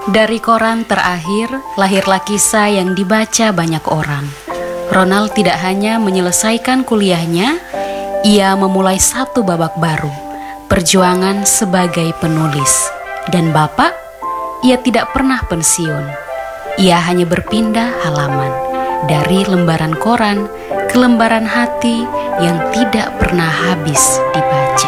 Dari koran terakhir, lahirlah kisah yang dibaca banyak orang. Ronald tidak hanya menyelesaikan kuliahnya, ia memulai satu babak baru, perjuangan sebagai penulis. Dan Bapak, ia tidak pernah pensiun. Ia hanya berpindah halaman, dari lembaran koran ke lembaran hati yang tidak pernah habis dibaca.